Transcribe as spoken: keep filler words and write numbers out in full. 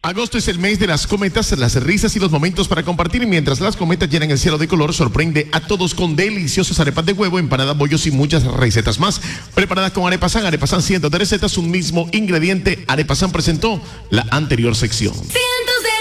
Agosto es el mes de las cometas, las risas y los momentos para compartir. Mientras las cometas llenan el cielo de color, sorprende a todos con deliciosos arepas de huevo, empanadas, bollos y muchas recetas más. Preparadas con Arepasan, Arepasan cientos de recetas, un mismo ingrediente. Arepasan presentó la anterior sección.